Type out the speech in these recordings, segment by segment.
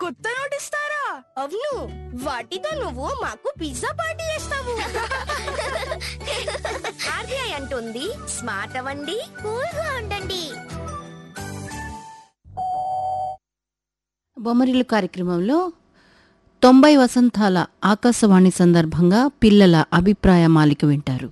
కొత్త నోట్ ఇస్తారా? అవును, వాటితో నువ్వు మాకు పిజ్జా పార్టీ చేస్తావు. ఆర్బీఐ అంటుంది స్మార్ట్ అవ్వండి, కూల్ గా ఉండండి. బొమ్మరిల్లు కార్యక్రమంలో 90 వసంతాల ఆకాశవాణి సందర్భంగా పిల్లల అభిప్రాయ మాలిక వింటారు.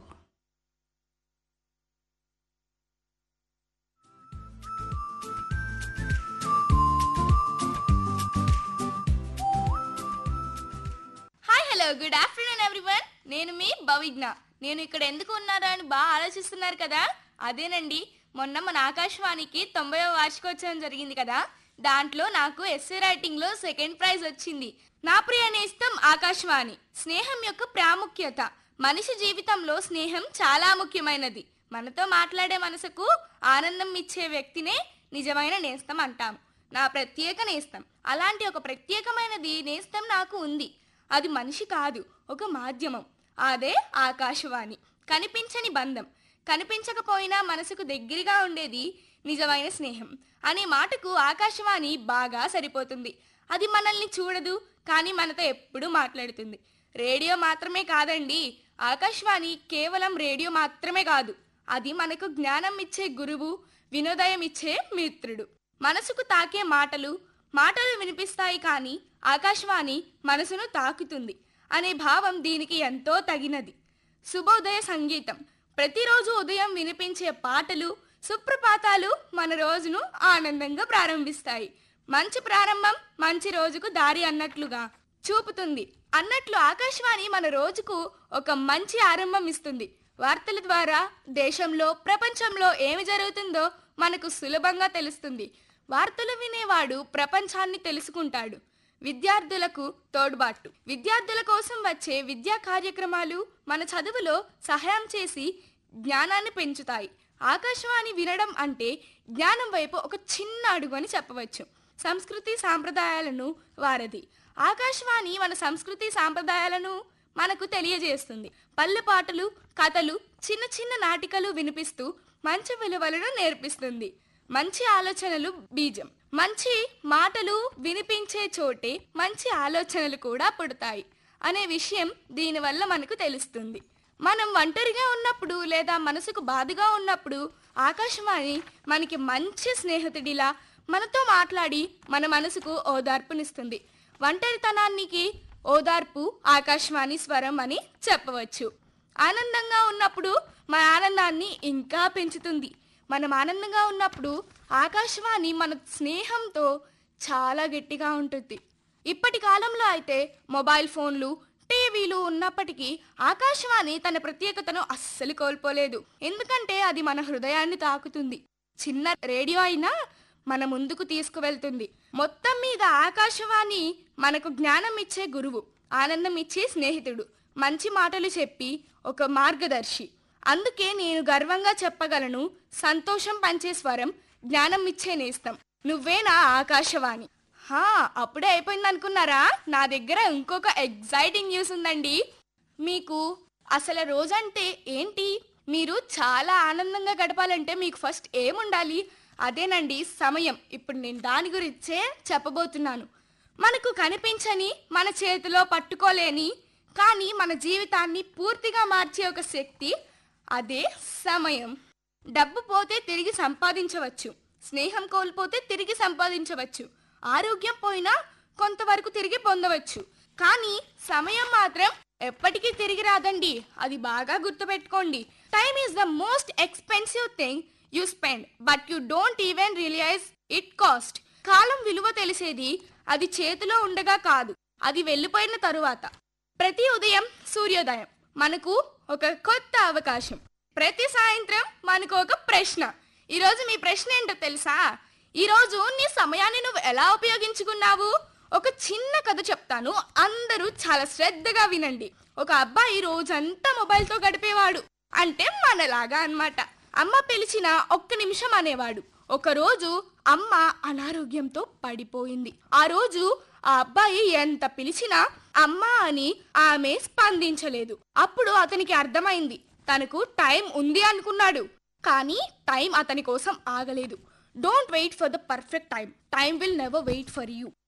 Hi hello good afternoon everyone. నేను మీ భవిజ్ఞ. నేను ఇక్కడ ఎందుకు ఉన్నారా అని బాగా ఆలోచిస్తున్నారు కదా. అదేనండి, మొన్న మన ఆకాశవాణికి 90వ వార్షికోత్సవం జరిగింది కదా. దాంట్లో నాకు ఎస్సే రైటింగ్ లో సెకండ్ ప్రైజ్ వచ్చింది. నా ప్రియ నేస్తం ఆకాశవాణి. స్నేహం యొక్క ప్రాముఖ్యత. మనిషి జీవితంలో స్నేహం చాలా ముఖ్యమైనది. మనతో మాట్లాడే మనసుకు ఆనందం ఇచ్చే వ్యక్తినే నిజమైన నేస్తం అంటాం. నా ప్రత్యేక నేస్తం. అలాంటి ఒక ప్రత్యేకమైనది నేస్తం నాకు ఉంది. అది మనిషి కాదు, ఒక మాధ్యమం. అదే ఆకాశవాణి. కనిపించని బంధం. కనిపించకపోయినా మనసుకు దగ్గరగా ఉండేది నిజమైన స్నేహం అనే మాటకు ఆకాశవాణి బాగా సరిపోతుంది. అది మనల్ని చూడదు, కానీ మనతో ఎప్పుడూ మాట్లాడుతుంది. రేడియో మాత్రమే కాదండి, ఆకాశవాణి కేవలం రేడియో మాత్రమే కాదు. అది మనకు జ్ఞానం ఇచ్చే గురువు, వినోదయం ఇచ్చే మిత్రుడు. మనసుకు తాకే మాటలు వినిపిస్తాయి, కానీ ఆకాశవాణి మనసును తాకుతుంది అనే భావం దీనికి ఎంతో తగినది. శుభోదయ సంగీతం. ప్రతిరోజు ఉదయం వినిపించే పాటలు, సుప్రభాతాలు మన రోజును ఆనందంగా ప్రారంభిస్తాయి. మంచి ప్రారంభం మంచి రోజుకు దారి అన్నట్లుగా చూపుతుంది. అన్నట్లు ఆకాశవాణి మన రోజుకు ఒక మంచి ఆరంభం ఇస్తుంది. వార్తల ద్వారా దేశంలో, ప్రపంచంలో ఏమి జరుగుతుందో మనకు సులభంగా తెలుస్తుంది. వార్తలు వినేవాడు ప్రపంచాన్ని తెలుసుకుంటాడు. విద్యార్థులకు తోడ్బాటు. విద్యార్థుల కోసం వచ్చే విద్యా కార్యక్రమాలు మన చదువులో సహాయం చేసి జ్ఞానాన్ని పెంచుతాయి. ఆకాశవాణి వినడం అంటే జ్ఞానం వైపు ఒక చిన్న అడుగు అని చెప్పవచ్చు. సంస్కృతి సాంప్రదాయాలను వారధి. ఆకాశవాణి మన సంస్కృతి సాంప్రదాయాలను మనకు తెలియజేస్తుంది. పల్లె పాటలు, కథలు, చిన్న చిన్న నాటికలు వినిపిస్తూ మంచి విలువలను నేర్పిస్తుంది. మంచి ఆలోచనలు బీజం. మంచి మాటలు వినిపించే చోటే మంచి ఆలోచనలు కూడా పుడతాయి అనే విషయం దీనివల్ల మనకు తెలుస్తుంది. మనం ఒంటరిగా ఉన్నప్పుడు లేదా మనసుకు బాధగా ఉన్నప్పుడు ఆకాశవాణి మనకి మంచి స్నేహితుడిలా మనతో మాట్లాడి మన మనసుకు ఓదార్పునిస్తుంది. ఒంటరితనానికి ఓదార్పు ఆకాశవాణి స్వరం అని చెప్పవచ్చు. ఆనందంగా ఉన్నప్పుడు మన ఆనందాన్ని ఇంకా పెంచుతుంది. మనం ఆనందంగా ఉన్నప్పుడు ఆకాశవాణి మన స్నేహంతో చాలా గట్టిగా ఉంటుంది. ఇప్పటి కాలంలో అయితే మొబైల్ ఫోన్లు, టీవీలు ఉన్నప్పటికీ ఆకాశవాణి తన ప్రత్యేకతను అస్సలు కోల్పోలేదు. ఎందుకంటే అది మన హృదయాన్ని తాకుతుంది. చిన్న రేడియో అయినా మన ముందుకు తీసుకువెళ్తుంది. మొత్తం మీద ఆకాశవాణి మనకు జ్ఞానం ఇచ్చే గురువు, ఆనందం ఇచ్చే స్నేహితుడు, మంచి మాటలు చెప్పి ఒక మార్గదర్శి. అందుకే నేను గర్వంగా చెప్పగలను, సంతోషం పంచే స్వరం, జ్ఞానం ఇచ్చే నేస్తం నువ్వేనా ఆకాశవాణి. అప్పుడే అయిపోయింది అనుకున్నారా? నా దగ్గర ఇంకొక ఎగ్జైటింగ్ న్యూస్ ఉందండి. మీకు అసలు రోజంటే ఏంటి? మీరు చాలా ఆనందంగా గడపాలంటే మీకు ఫస్ట్ ఏముండాలి? అదేనండి సమయం. ఇప్పుడు నేను దాని గురించే చెప్పబోతున్నాను. మనకు కనిపించని, మన చేతిలో పట్టుకోలేని, కానీ మన జీవితాన్ని పూర్తిగా మార్చే ఒక శక్తి, అదే సమయం. డబ్బు పోతే తిరిగి సంపాదించవచ్చు, స్నేహం కోల్పోతే తిరిగి సంపాదించవచ్చు, ఆరోగ్యం పోయినా కొంతవరకు తిరిగి పొందవచ్చు, కానీ సమయం మాత్రం ఎప్పటికీ తిరిగి రాదండి. అది బాగా గుర్తుపెట్టుకోండి. Time is the most expensive thing you spend, but you don't even realise it cost. కాలం విలువ తెలిసేది అది చేతిలో ఉండగా కాదు, అది వెళ్ళిపోయిన తరువాత. ప్రతి ఉదయం సూర్యోదయం మనకు ఒక కొత్త అవకాశం. ప్రతి సాయంత్రం మనకు ఒక ప్రశ్న. ఈరోజు మీ ప్రశ్న ఏంటో తెలుసా? ఈరోజు నీ సమయాన్ని నువ్వు ఎలా ఉపయోగించుకున్నావు? ఒక చిన్న కథ చెప్తాను, అందరూ చాలా శ్రద్ధగా వినండి. ఒక అబ్బాయి రోజంతా మొబైల్తో గడిపేవాడు. అంటే మనలాగా అన్నమాట. అమ్మ పిలిచిన ఒక్క నిమిషం అనేవాడు. ఒకరోజు అమ్మ అనారోగ్యంతో పడిపోయింది. ఆ రోజు ఆ అబ్బాయి ఎంత పిలిచినా అమ్మా అని ఆమె స్పందించలేదు. అప్పుడు అతనికి అర్థమైంది, తనకు టైం ఉంది అనుకున్నాడు, కానీ టైం అతని కోసం ఆగలేదు. Don't wait for the perfect time. Time will never wait for you.